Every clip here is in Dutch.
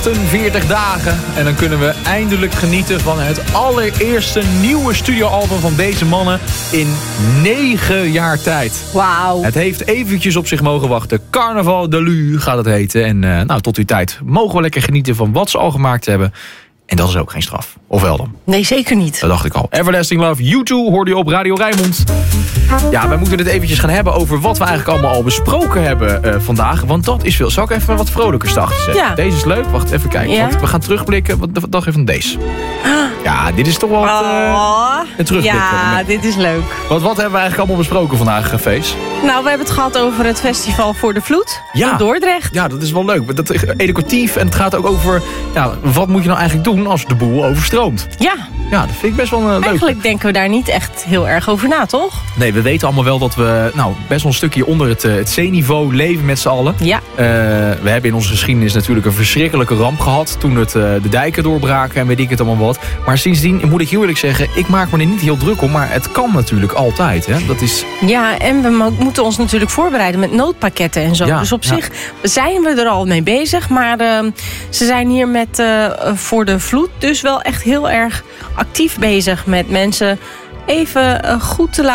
40 dagen en dan kunnen we eindelijk genieten van het allereerste nieuwe studioalbum van deze mannen in 9 jaar tijd. Wauw. Het heeft eventjes op zich mogen wachten. Carnaval de Lu gaat het heten. En tot die tijd mogen we lekker genieten van wat ze al gemaakt hebben. En dat is ook geen straf. Of wel dan? Nee, zeker niet. Dat dacht ik al. Everlasting Love, U2 hoorde je op Radio Rijnmond. Ja, wij moeten het eventjes gaan hebben over wat we eigenlijk allemaal al besproken hebben vandaag. Want dat is veel. Zal ik even wat vrolijkers achter zetten? Ja. Deze is leuk. Wacht, even kijken. Ja. Want we gaan terugblikken. Wat dacht je van deze? Ja, dit is toch wel een terugblik. Ja, dit is leuk. Wat hebben we eigenlijk allemaal besproken vandaag, Fees? Nou, we hebben het gehad over het festival voor de vloed in Dordrecht. Ja, dat is wel leuk. Dat is educatief en het gaat ook over... Ja, wat moet je nou eigenlijk doen als de boel overstroomt? Ja, dat vind ik best wel leuk. Eigenlijk denken we daar niet echt heel erg over na, toch? Nee, we weten allemaal wel dat we best wel een stukje onder het zeeniveau leven met z'n allen. Ja. We hebben in onze geschiedenis natuurlijk een verschrikkelijke ramp gehad. Toen de dijken doorbraken en weet ik het allemaal wat. Maar sindsdien moet ik heel eerlijk zeggen, ik maak me er niet heel druk om. Maar het kan natuurlijk altijd. Hè? Dat is... Ja, en we moeten ons natuurlijk voorbereiden met noodpakketten en zo. Ja, dus op zich zijn we er al mee bezig. Maar ze zijn hier met voor de vloed dus wel echt heel erg actief bezig met mensen even goed te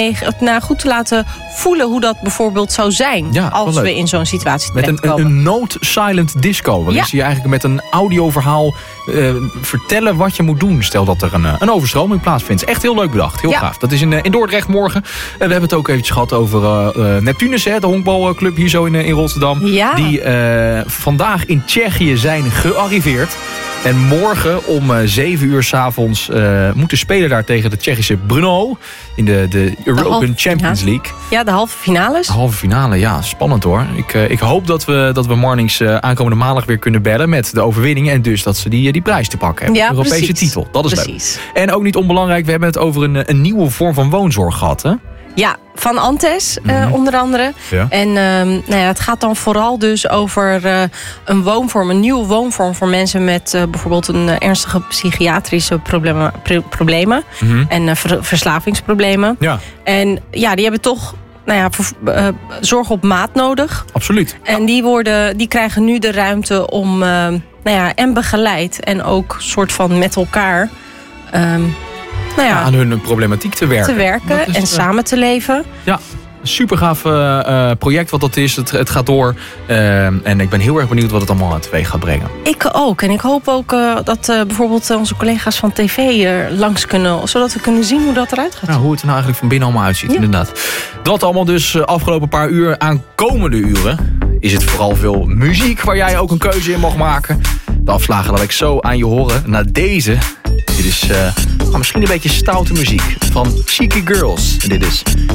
laten voelen hoe dat bijvoorbeeld zou zijn als we in zo'n situatie terechtkomen. Met een nood-silent disco. Waarin ze je eigenlijk met een audioverhaal vertellen wat je moet doen. Stel dat er een overstroming plaatsvindt. Echt heel leuk bedacht. Heel gaaf. Dat is in Dordrecht morgen. We hebben het ook eventjes gehad over Neptunus, de honkbalclub hier zo in Rotterdam. Ja. Die vandaag in Tsjechië zijn gearriveerd. En morgen om 7 uur 's avonds moeten spelen daar tegen de Tsjechische Brno in de European Champions League. Ja, de halve finales. De halve finale, ja. Spannend hoor. Ik hoop dat we Marnix aankomende maandag weer kunnen bellen met de overwinning. En dus dat ze die prijs te pakken hebben. Ja, de Europese titel. Dat is leuk. En ook niet onbelangrijk, we hebben het over een nieuwe vorm van woonzorg gehad, hè? Ja, van Antes onder andere. Ja. En het gaat dan vooral dus over een nieuwe woonvorm voor mensen met bijvoorbeeld een ernstige psychiatrische problemen en verslavingsproblemen. Ja. En die hebben toch zorg op maat nodig. Absoluut. En die krijgen nu de ruimte om en begeleid en ook soort van met elkaar aan hun problematiek te werken. En samen te leven. Ja, een super gaaf project wat dat is. Het gaat door. En ik ben heel erg benieuwd wat het allemaal teweeg gaat brengen. Ik ook. En ik hoop ook dat bijvoorbeeld onze collega's van tv langs kunnen. Zodat we kunnen zien hoe dat eruit gaat. Nou, hoe het er nou eigenlijk van binnen allemaal uitziet, inderdaad. Dat allemaal dus afgelopen paar uur. Aan komende uren is het vooral veel muziek waar jij ook een keuze in mag maken. De afslagen laat ik zo aan je horen. Na deze... Dit is misschien een beetje stoute muziek van Cheeky Girls. En dit is